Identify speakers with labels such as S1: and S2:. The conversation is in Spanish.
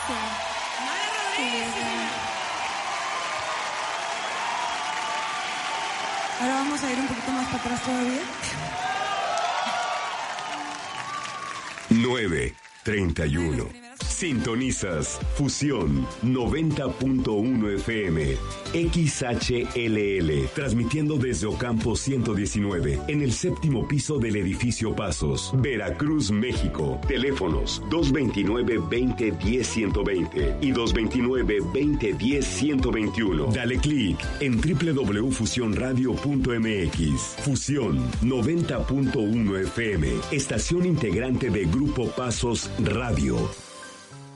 S1: Ahora vamos a ir un poquito más para atrás todavía.
S2: 9:31. Sintonizas Fusión 90.1 FM, XHLL, transmitiendo desde Ocampo 119, en el séptimo piso del edificio Pasos, Veracruz, México. Teléfonos 229-2010-120 y 229-2010-121. Dale clic en www.fusionradio.mx. Fusión 90.1 FM, estación integrante de Grupo Pasos Radio.